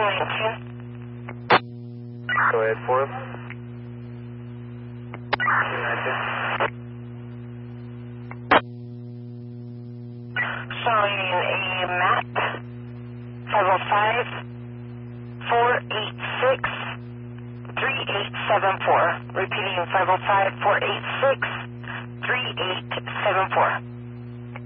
Go ahead for him. Showing a map 505-486-3874. Repeating 505-486-3874.